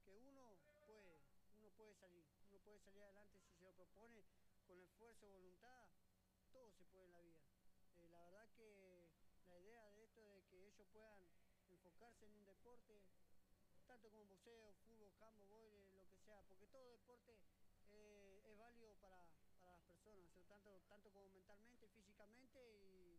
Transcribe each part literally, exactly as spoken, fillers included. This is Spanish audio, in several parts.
que uno puede, uno puede salir, uno puede salir adelante si se lo propone con esfuerzo, voluntad, todo se puede en la vida. Eh, la verdad que la idea de esto de que ellos puedan enfocarse en un deporte, tanto como boxeo, fútbol, handball, vóley, lo que sea, porque todo deporte eh, es válido para, para las personas, o sea, tanto, tanto como mentalmente, físicamente, y,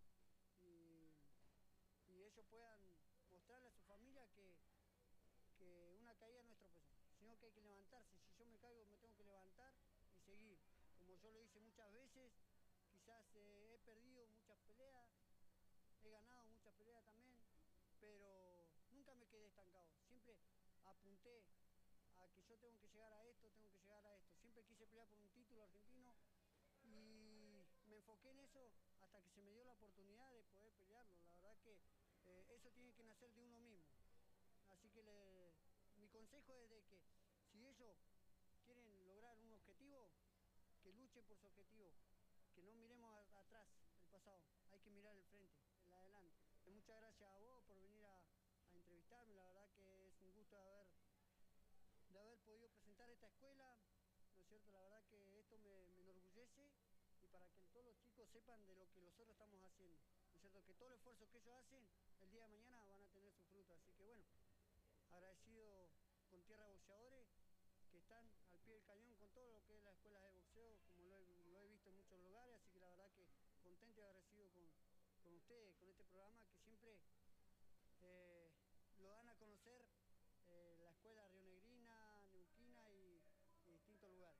y, y ellos puedan mostrarle a su familia que, que una caída no es tropezón, sino que hay que levantarse. Si yo me caigo, me tengo que levantar y seguir. Como yo lo hice muchas veces, quizás eh, he perdido muchas peleas, he ganado muchas peleas también, pero nunca me quedé estancado. Siempre apunté a que yo tengo que llegar a esto, tengo que llegar a esto. Siempre quise pelear por un título argentino y me enfoqué en eso hasta que se me dio la oportunidad de poder pelearlo. La verdad que eh, eso tiene que nacer de uno mismo. Así que le, mi consejo es de que si ellos quieren lograr un objetivo, que luchen por su objetivo, que no miremos a, atrás, el pasado, hay que mirar el frente, el adelante. Muchas gracias a vos por venir a, a entrevistarme, la verdad que es un gusto de haber, de haber podido presentar esta escuela, ¿no es cierto? La verdad que esto me, me enorgullece y para que todos los chicos sepan de lo que nosotros estamos haciendo, ¿no es cierto? Que todo el esfuerzo que ellos hacen, el día de mañana van a tener su fruto, así que bueno, agradecido con Tierra de Boxeadores, que están al pie del cañón con todo lo que es las escuelas de boxeo, como lo he, lo he visto en muchos lugares, así que la verdad que contento y agradecido con, con ustedes, con este programa que siempre eh, lo dan a conocer eh, la escuela rionegrina, neuquina y, y distintos lugares.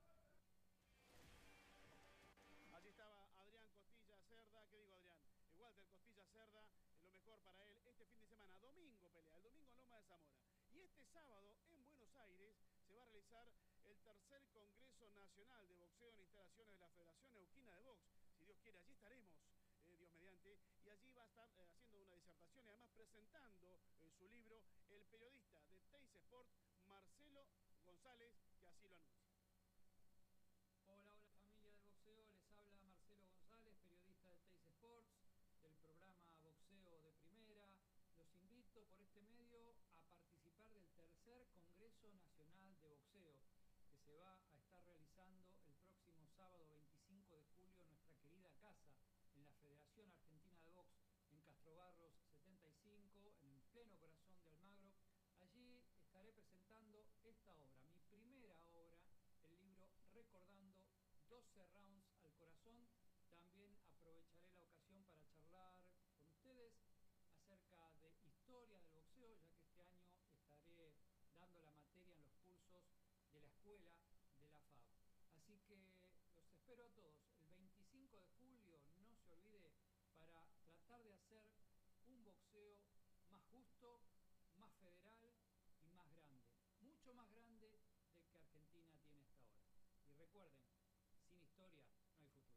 Allí estaba Adrián Costilla Cerda. ¿Qué digo, Adrián? Walter Costilla Cerda, lo mejor para él este fin de semana. Domingo pelea, el domingo en Loma de Zamora. Y este sábado en Buenos Aires se va a realizar el tercer Congreso Nacional de Boxeo en instalaciones de la Federación Neuquina de Box. Si Dios quiere, allí estaremos, eh, Dios mediante. Y allí va a estar eh, haciendo una disertación y además presentando eh, su libro el periodista de Teis Sport, Marcelo González, que así lo anuncia. Hola, hola familia del boxeo, les habla Marcelo González, periodista de Teis Sports, del programa Boxeo de Primera. Los invito por este medio a participar del tercer Congreso Nacional de Boxeo, que se va a estar realizando el próximo sábado veinticinco de julio en nuestra querida casa, en la Federación Argentina de Box, en Castro Barros setenta y cinco, en el pleno corazón de Almagro. Allí estaré presentando esta obra, mi primera obra, el libro Recordando doce rounds al corazón. También aprovecharé la ocasión para charlar con ustedes acerca de historia del boxeo, ya que este año estaré dando la materia en los cursos de la escuela de la F A B. Así que los espero a todos el veinticinco de julio, no se olvide, para tratar de hacer un boxeo más justo, más federal y más grande, mucho más grande de que Argentina tiene hasta ahora. Y recuerden, sin historia no hay futuro.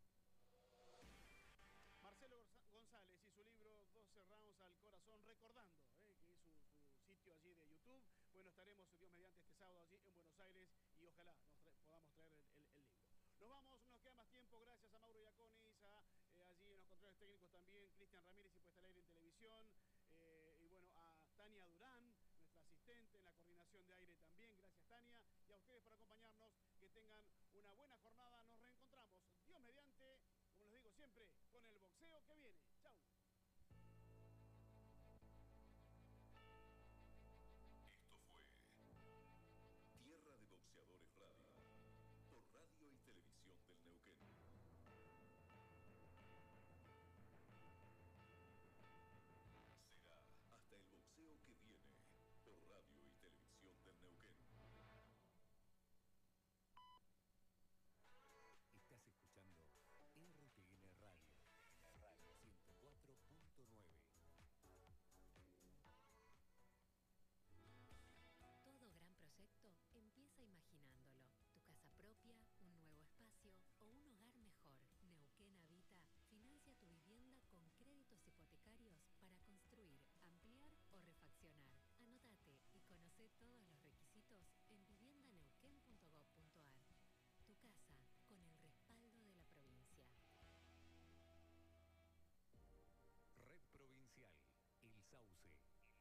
Marcelo González y su libro doce rounds al corazón, recordando, eh, que es su, su sitio allí de YouTube. Bueno, estaremos, Dios mediante, este sábado allí en Buenos Aires y ojalá nos tra podamos traer el, el, el libro. Nos vamos, nos queda más tiempo, gracias a Mauro Iaconis, a, eh, allí en los controles técnicos también, Cristian Ramírez y Puesta al Aire en televisión, eh, y bueno, a Tania Durán, nuestra asistente en la coordinación de aire también, gracias Tania, y a ustedes por acompañarnos, que tengan una buena jornada, nos reencontramos, Dios mediante, como les digo siempre, con el boxeo que viene.